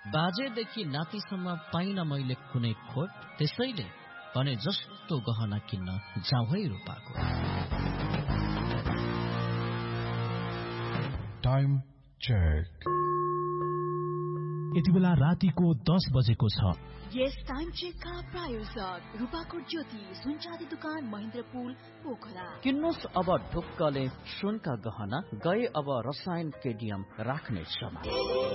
बाजेदेखि नातिसम्म पाइन मैले कुनै खोट, त्यसैले भने जस्तो गहना किन्न जाउँ है रूपाको। Time check. यति बेला रातिको 10 बजेको छ। यस टाइम चेकका प्रायोजक रूपाकोट ज्योति सुनचाँदी दुकान महेन्द्रपुल पोखरा। किन्नुस् अब ढुक्कले सुनका गहना, गए अब रसायन केडियम राख्ने क्षमा।